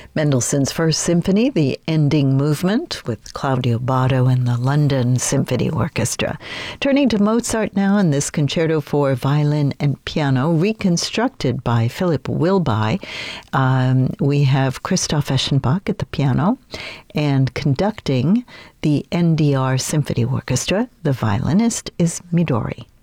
Mendelssohn's First Symphony, the ending movement, with Claudio Botto and the London Symphony Orchestra. Turning to Mozart now in this concerto for violin and piano, reconstructed by Philip Wilby. We have Christoph Eschenbach at the piano, and conducting the NDR Symphony Orchestra, the violinist is Midori.